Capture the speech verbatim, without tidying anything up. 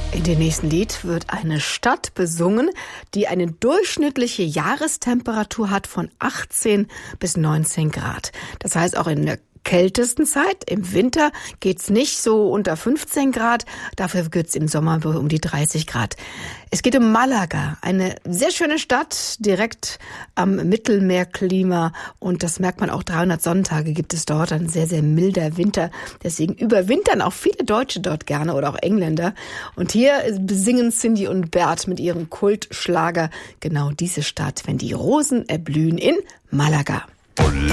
In dem nächsten Lied wird eine Stadt besungen, die eine durchschnittliche Jahrestemperatur hat von achtzehn bis neunzehn Grad. Das heißt, auch in der kältesten Zeit, im Winter, geht's nicht so unter fünfzehn Grad, dafür geht's im Sommer um die dreißig Grad. Es geht um Malaga, eine sehr schöne Stadt, direkt am Mittelmeerklima, und das merkt man auch, dreihundert Sonnentage gibt es dort, ein sehr, sehr milder Winter. Deswegen überwintern auch viele Deutsche dort gerne oder auch Engländer. Und hier besingen Cindy und Bert mit ihrem Kultschlager genau diese Stadt, wenn die Rosen erblühen in Malaga.